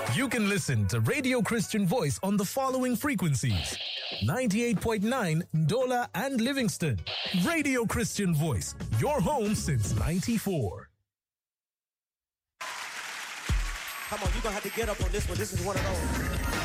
You can listen to Radio Christian Voice on the following frequencies: 98.9 Ndola and Livingston. Radio Christian Voice, your home since 94. Come on, you're going to have to get up on this one. This is one of those.